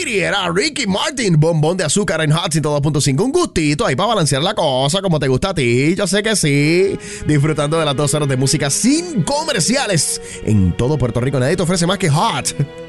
Lady era Ricky Martin, bombón de azúcar en Hot 102.5. Un gustito ahí para balancear la cosa como te gusta a ti. Yo sé que sí. Disfrutando de las 2 horas de música sin comerciales. En todo Puerto Rico nadie te ofrece más que Hot